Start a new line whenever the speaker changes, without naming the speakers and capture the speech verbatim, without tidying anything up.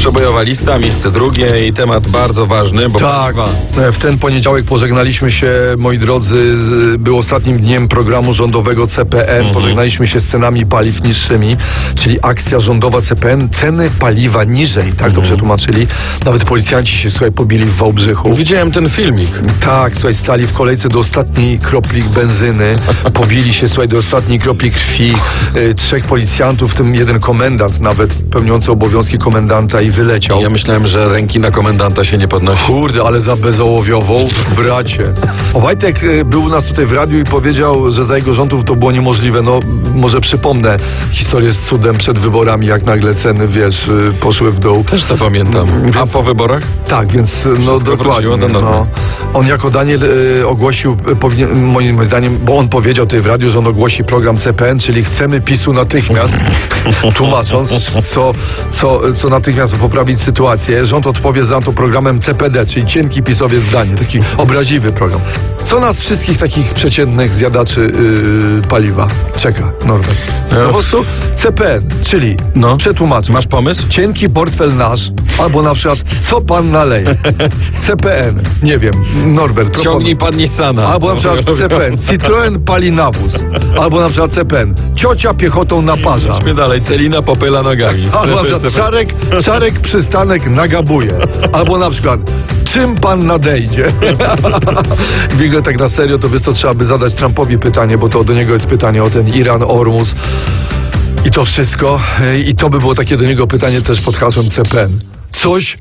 Przebojowa lista, miejsce drugie i temat bardzo ważny, bo
Tak,
paliwa.
w ten poniedziałek pożegnaliśmy się, moi drodzy, był ostatnim dniem programu rządowego C P N,
Mhm.
pożegnaliśmy się z cenami paliw niższymi, czyli akcja rządowa C P N, ceny paliwa niżej, tak to przetłumaczyli. Nawet policjanci się, słuchaj, pobili w Wałbrzychu.
Widziałem ten filmik.
Tak, słuchaj, stali w kolejce do ostatniej kropli benzyny, pobili się, słuchaj, do ostatniej kropli krwi, y, trzech policjantów, w tym jeden komendant nawet, pełniący obowiązki komendanta i wyleciał.
Ja myślałem, że ręki na komendanta się nie podnosi.
Kurde, ale za bezołowiową, bracie. Obajtek y, był u nas tutaj w radiu i powiedział, że za jego rządów to było niemożliwe. No, może przypomnę historię z cudem przed wyborami, jak nagle ceny, wiesz, y, poszły w dół.
Też to pamiętam. A
Więc-
po wyborach?
Tak, więc no
Wszystko
dokładnie.
wróciło do normy.
No. On jako Daniel y, ogłosił, y, powinien, moim zdaniem, bo on powiedział tutaj w radiu, że on ogłosi program C P N, czyli chcemy PiSu natychmiast, tłumacząc, co, co, co natychmiast poprawić sytuację. Rząd odpowie za to programem C P D, czyli cienki PiSowie zdanie, taki obraźliwy program. Co nas wszystkich takich przeciętnych zjadaczy y, paliwa czeka, Norbert? No, po prostu C P N, czyli
No.
przetłumaczę.
Masz pomysł?
Cienki portfel nasz, albo na przykład co pan naleje? C P N, nie wiem, Norbert, proponuj.
Ciągnij pan Nissana.
Albo na przykład C P N, Citroen pali nawóz. Albo na przykład C P N, ciocia piechotą naparza.
Idźmy dalej, Celina popyla nogami.
Albo na przykład Czarek, Czarek przystanek nagabuje. Albo na przykład czym pan nadejdzie? W ogóle tak na serio, to wiesz co, trzeba by zadać Trumpowi pytanie, bo to do niego jest pytanie o ten Iran, Ormus i to wszystko. I to by było takie do niego pytanie też pod hasłem C P N. Coś